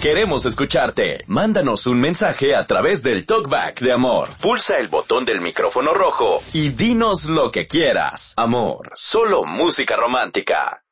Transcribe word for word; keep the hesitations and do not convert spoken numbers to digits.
Queremos escucharte. Mándanos un mensaje a través del Talkback de Amor. Pulsa el botón del micrófono rojo y dinos lo que quieras. Amor, solo música romántica.